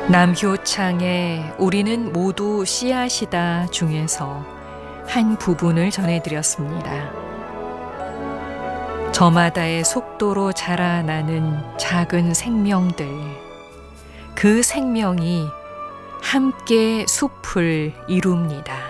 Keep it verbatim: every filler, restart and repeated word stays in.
남효창의 우리는 모두 씨앗이다 중에서 한 부분을 전해드렸습니다. 저마다의 속도로 자라나는 작은 생명들, 그 생명이 함께 숲을 이룹니다.